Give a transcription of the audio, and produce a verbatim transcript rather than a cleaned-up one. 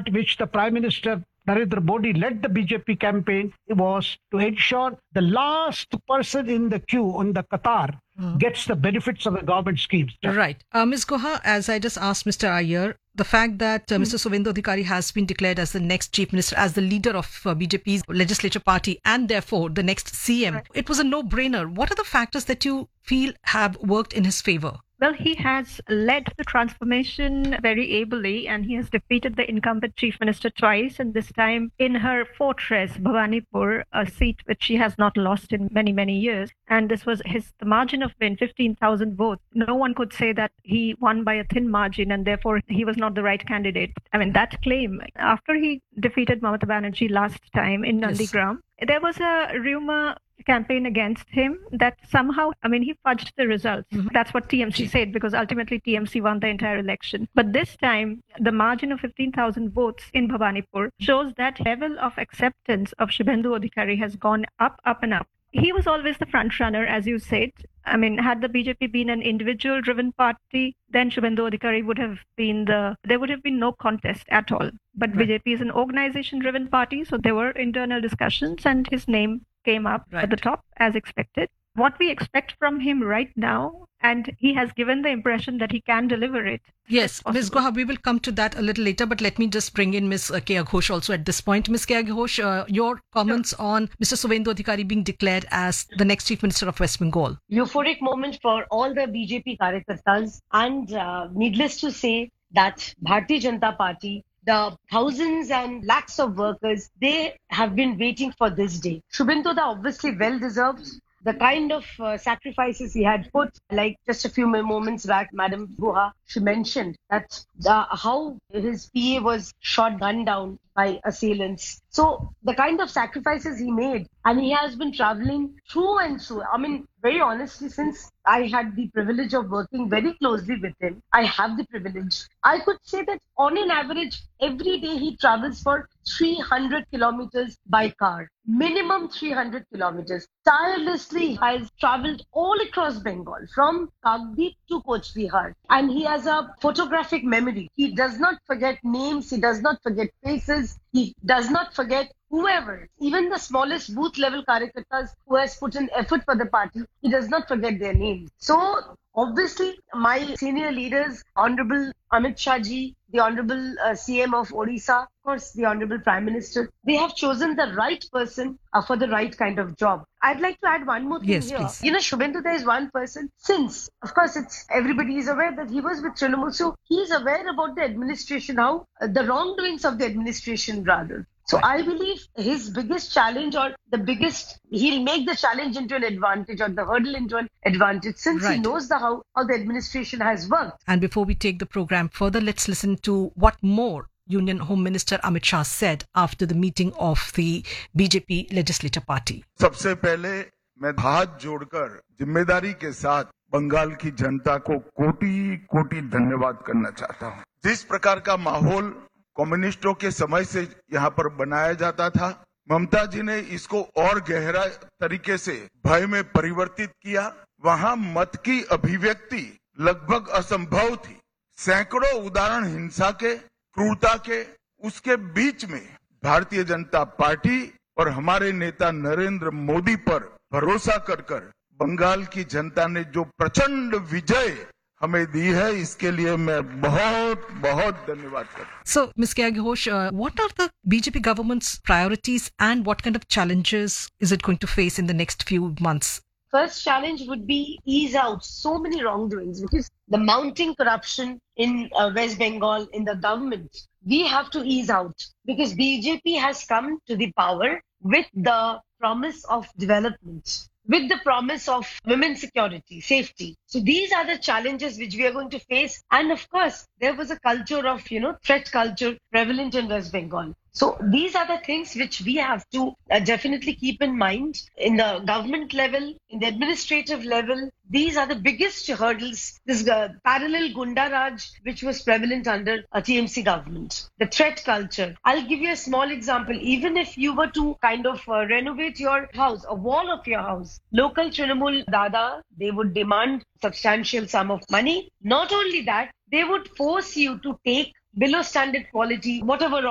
part which the Prime Minister Narendra Modi led the B J P campaign was to ensure the last person in the queue on the Qatar mm. gets the benefits of the government schemes. Right. Uh, Miz Guha, as I just asked Mister Iyer, the fact that uh, mm. Mister Suvendu Adhikari has been declared as the next Chief Minister, as the leader of uh, B J P's legislature party and therefore the next C M, right. It was a no-brainer. What are the factors that you feel have worked in his favour? Well, he has led the transformation very ably and he has defeated the incumbent chief minister twice, and this time in her fortress, Bhawanipur, a seat which she has not lost in many, many years. And this was his the margin of win, fifteen thousand votes. No one could say that he won by a thin margin and therefore he was not the right candidate. I mean, that claim, after he defeated Mamata Banerjee last time in Nandigram, yes. there was a rumor campaign against him that somehow, I mean, he fudged the results. Mm-hmm. That's what T M C said, because ultimately T M C won the entire election. But this time, the margin of fifteen thousand votes in Bhawanipur shows that level of acceptance of Shubhendu Adhikari has gone up, up and up. He was always the front runner, as you said. I mean, had the B J P been an individual-driven party, then Shubhendu Adhikari would have been the, there would have been no contest at all. But right. B J P is an organization-driven party, so there were internal discussions and his name came up right. at the top as expected. What we expect from him right now, and he has given the impression that he can deliver it. Yes, Miz Guha, we will come to that a little later, but let me just bring in Miz Keya Ghosh also at this point. Miz Keya Ghosh, uh, your comments sure. on Mister Suvendu Adhikari being declared as the next Chief Minister of West Bengal. Euphoric moment for all the B J P Karyakartas, and uh, needless to say that Bharatiya Janata Party, the thousands and lakhs of workers, they have been waiting for this day. Shubhendu obviously well deserved. The kind of uh, sacrifices he had put, like just a few moments back, Madam Guha, she mentioned that the, how his P A was shot, gunned down by assailants. So the kind of sacrifices he made, and he has been traveling through and through. I mean, very honestly, since I had the privilege of working very closely with him, I have the privilege. I could say that on an average, every day he travels for three hundred kilometers by car. Minimum three hundred kilometers. Tirelessly has traveled all across Bengal, from Kagdeep to Coach Bihar. And he has a photographic memory. He does not forget names. He does not forget faces. He does not forget whoever, even the smallest booth level Karyakartas who has put in effort for the party, he does not forget their names. So obviously, my senior leaders, Honorable Amit Shah ji, the Honorable uh, C M of Odisha, of course, the Honorable Prime Minister, they have chosen the right person uh, for the right kind of job. I'd like to add one more thing yes, here. Please. You know, Shubhendu is one person, since, of course, it's everybody is aware that he was with Trinamool, so he is aware about the administration, how uh, the wrongdoings of the administration rather. So I believe his biggest challenge, or the biggest, he'll make the challenge into an advantage, or the hurdle into an advantage, since right. he knows the how, how the administration has worked. And before we take the program further, let's listen to what more Union Home Minister Amit Shah said after the meeting of the B J P Legislature Party. सबसे पहले मैं हाथ जोड़कर जिम्मेदारी के साथ बंगाल की जनता को कोटि कोटि धन्यवाद करना चाहता हूँ। जिस प्रकार का माहौल कम्युनिस्टों के समय से यहाँ पर बनाया जाता था, ममता जी ने इसको और गहरा तरीके से भय में परिवर्तित किया। वहाँ मत की अभिव्यक्ति लगभग असंभव थी। सैकड़ों उदाहरण हिंसा के, क्रूरता के, उसके बीच में भारतीय जनता पार्टी और हमारे नेता नरेंद्र मोदी पर भरोसा कर कर बंगाल की जनता ने जो प्रचंड विजय हमें दी है, इसके लिए मैं बहुत बहुत धन्यवाद करता हूं। So, Miz Keya Ghosh, uh, what are the B J P government's priorities and what kind of challenges is it going to face in the next few months? First challenge would be ease out so many wrongdoings, because the mounting corruption in uh, West Bengal, in the government, we have to ease out, because B J P has come to the power with the promise of development, with the promise of women's security, safety. So these are the challenges which we are going to face. And of course, there was a culture of, you know, threat culture prevalent in West Bengal. So these are the things which we have to uh, definitely keep in mind in the government level, in the administrative level. These are the biggest hurdles. This uh, parallel Gunda Raj, which was prevalent under a T M C government. The threat culture. I'll give you a small example. Even if you were to kind of uh, renovate your house, a wall of your house, local Trinamool Dada, they would demand substantial sum of money. Not only that, they would force you to take below standard quality, whatever